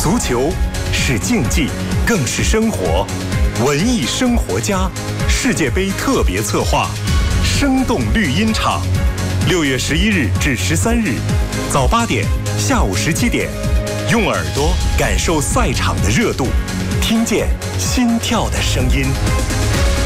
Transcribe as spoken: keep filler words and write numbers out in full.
足球是竞技，更是生活。文艺生活家世界杯特别策划，生动绿茵场，六月十一日至十三日，早八点，下午十七点，用耳朵感受赛场的热度，听见心跳的声音。